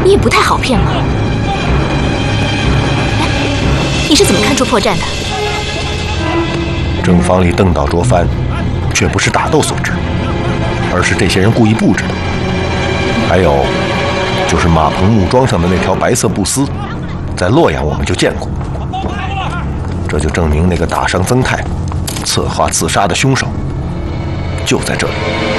你也不太好骗嘛。哎，你是怎么看出破绽的？ 正房里邓倒着翻，却不是打斗所致，而是这些人故意布置的。还有，就是马棚木桩上的那条白色布丝，在洛阳我们就见过。这就证明那个打伤曾泰、策划自杀的凶手就在这里。